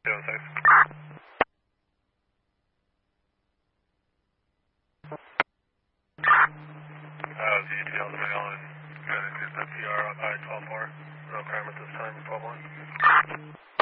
ZT on the mail and got to get the PR on I-12-4. No crime at this time, 12-1.